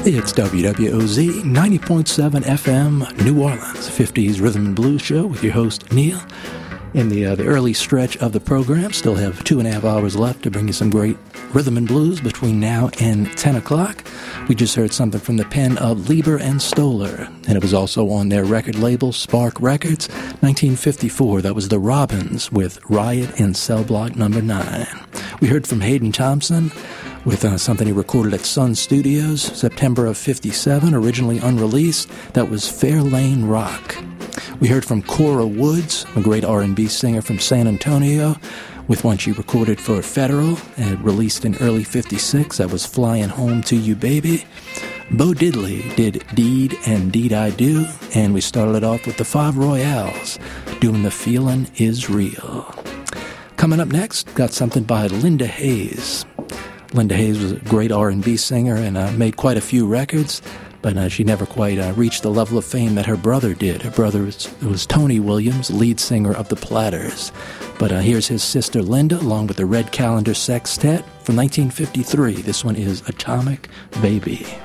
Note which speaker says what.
Speaker 1: It's WWOZ 90.7 FM, New Orleans, 50s Rhythm and Blues show with your host, Neil. In the early stretch of the program, still have 2.5 hours left to bring you some great rhythm and blues between now and 10 o'clock. We just heard something from the pen of Leiber and Stoller, and it was also on their record label, Spark Records, 1954. That was the Robins with Riot in Cell Block Number 9. We heard from Hayden Thompson with something he recorded at Sun Studios, September of 57, originally unreleased. That was Fair Lane Rock. We heard from Cora Woods, a great R&B singer from San Antonio, with one she recorded for Federal and released in early 56. That was Flying Home to You Baby. Bo Diddley did Deed and Deed I Do, and we started it off with the Five Royales doing The Feelin' Is Real. Coming up next, got something by Linda Hayes. Linda Hayes was a great R&B singer and made quite a few records, but she never quite reached the level of fame that her brother did. Her brother was Tony Williams, lead singer of the Platters. But here's his sister Linda, along with the Red Calendar Sextet from 1953. This one is Atomic Baby.